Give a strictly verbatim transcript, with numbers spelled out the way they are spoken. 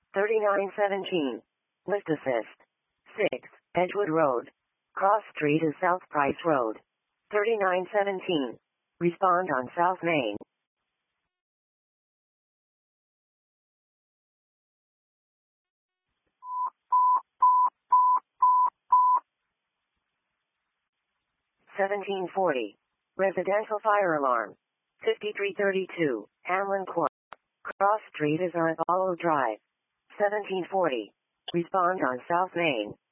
thirty-nine seventeen. Lift assist. six. Edgewood Road. Cross Street is South Price Road. thirty-nine seventeen. Respond on South Main. seventeen forty. Residential fire alarm. fifty-three thirty-two. Hamlin Court. Cross Street is on Apollo Drive. seventeen forty. Respond on South Main.